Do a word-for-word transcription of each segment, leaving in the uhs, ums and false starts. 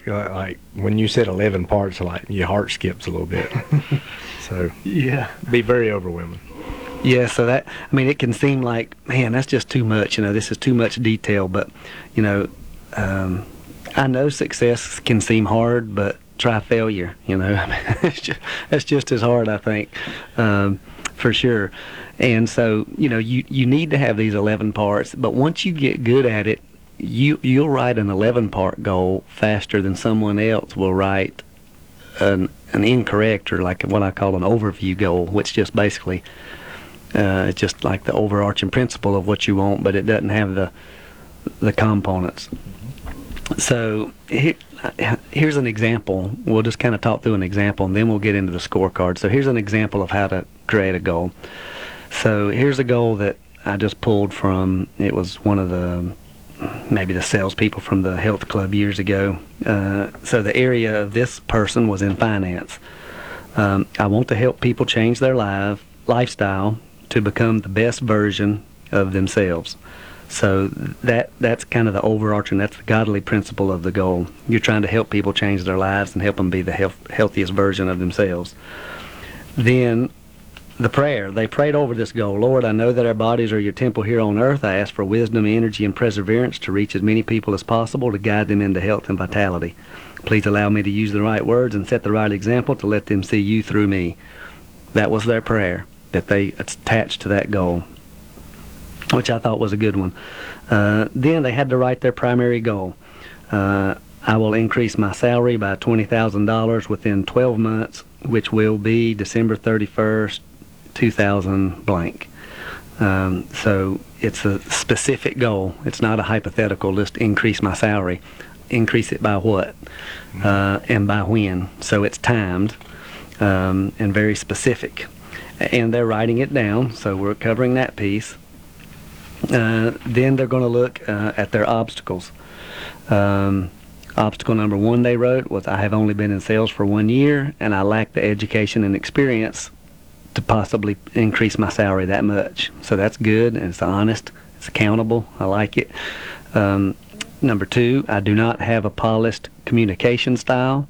uh, like when you said eleven parts, like your heart skips a little bit. So yeah, be very overwhelming. Yeah, so that, I mean, it can seem like, man, that's just too much, you know, this is too much detail, but, you know, um, I know success can seem hard, but try failure, you know, I mean, it's just, that's just as hard, I think, um, for sure. And so, you know, you, you need to have these eleven parts, but once you get good at it, you, you'll write an eleven part goal faster than someone else will write an, an incorrect, or like what I call an overview goal, which just basically, Uh, it's just like the overarching principle of what you want, but it doesn't have the the components. Mm-hmm. So here, here's an example. We'll just kind of talk through an example, and then we'll get into the scorecard. So here's an example of how to create a goal. So here's a goal that I just pulled from, it was one of the, maybe the salespeople from the health club years ago. Uh, so the area of this person was in finance. Um, I want to help people change their life, lifestyle to become the best version of themselves. So that that's kind of the overarching, that's the godly principle of the goal. You're trying to help people change their lives and help them be the health, healthiest version of themselves. Then the prayer, they prayed over this goal. Lord, I know that our bodies are your temple here on earth. I ask for wisdom, energy, and perseverance to reach as many people as possible, to guide them into health and vitality. Please allow me to use the right words and set the right example to let them see you through me. That was their prayer that they attached to that goal, which I thought was a good one. Uh, then they had to write their primary goal. Uh, I will increase my salary by twenty thousand dollars within twelve months, which will be December thirty-first, two thousand blank. Um, so it's a specific goal. It's not a hypothetical, just increase my salary. Increase it by what? Uh, and by when. So it's timed um, and very specific. And they're writing it down, so we're covering that piece. Uh, then they're going to look uh, at their obstacles. Um, obstacle number one they wrote was, I have only been in sales for one year, and I lack the education and experience to possibly increase my salary that much. So that's good, and it's honest, it's accountable, I like it. Um, number two, I do not have a polished communication style,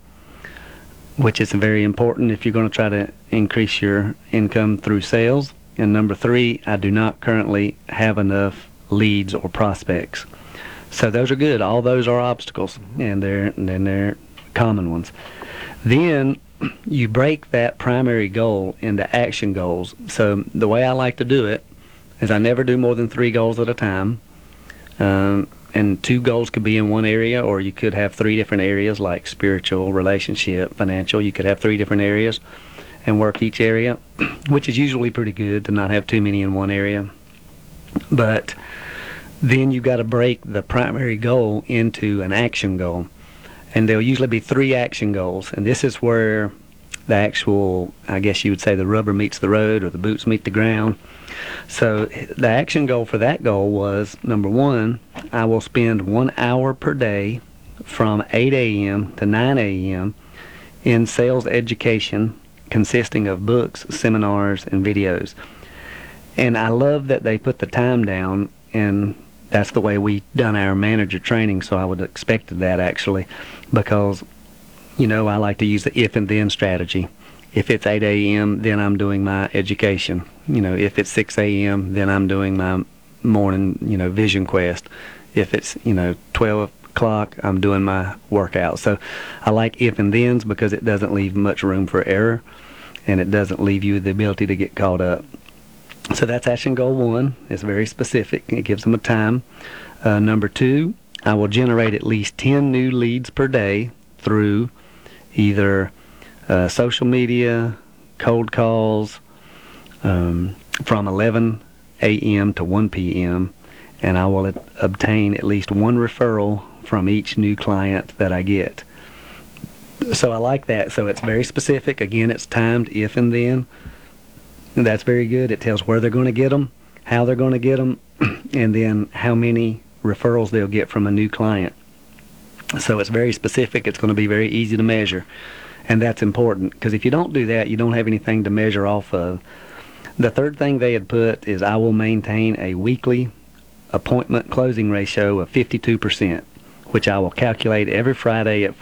which is very important if you're going to try to increase your income through sales. And number three, I do not currently have enough leads or prospects. So those are good. All those are obstacles, and they're and then they're common ones. Then you break that primary goal into action goals. So the way I like to do it is I never do more than three goals at a time. Um, and two goals could be in one area, or you could have three different areas, like spiritual, relationship, financial. You could have three different areas and work each area, which is usually pretty good to not have too many in one area. But then you've got to break the primary goal into an action goal. And there'll usually be three action goals. And this is where the actual, I guess you would say, the rubber meets the road, or the boots meet the ground. So the action goal for that goal was, number one, I will spend one hour per day from eight a.m. to nine a.m. in sales education, consisting of books, seminars, and videos. And I love that they put the time down, and that's the way we done our manager training, so I would have expected that, actually, because, you know, I like to use the if and then strategy. If it's eight a.m., then I'm doing my education. You know, if it's six a.m., then I'm doing my morning, you know, vision quest. If it's, you know, twelve o'clock, I'm doing my workout. So I like if and thens because it doesn't leave much room for error, and it doesn't leave you the ability to get caught up. So that's action goal one. It's very specific. It gives them a time. Uh, number two, I will generate at least ten new leads per day through either uh, social media, cold calls, um, from eleven a.m. to one p.m., and I will at- obtain at least one referral from each new client that I get. So I like that. So it's very specific. Again, it's timed if and then. And that's very good. It tells where they're going to get them, how they're going to get them, and then how many referrals they'll get from a new client. So it's very specific. It's going to be very easy to measure. And that's important, because if you don't do that, you don't have anything to measure off of. The third thing they had put is, I will maintain a weekly appointment closing ratio of fifty-two percent, which I will calculate every Friday at